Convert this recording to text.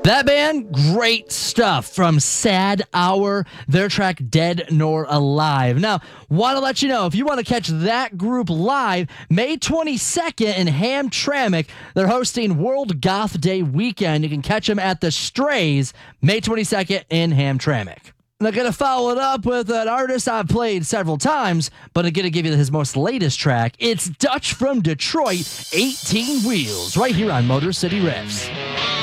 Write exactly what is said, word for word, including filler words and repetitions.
That band, great stuff from Sad Hour, their track Dead Nor Alive. Now, want to let you know, if you want to catch that group live, May twenty-second in Hamtramck, they're hosting World Goth Day weekend. You can catch them at the Strays, May twenty-second in Hamtramck. They're going to follow it up with an artist I've played several times, but I'm going to give you his most latest track. It's Dutch from Detroit, eighteen Wheels, right here on Motor City Riffs.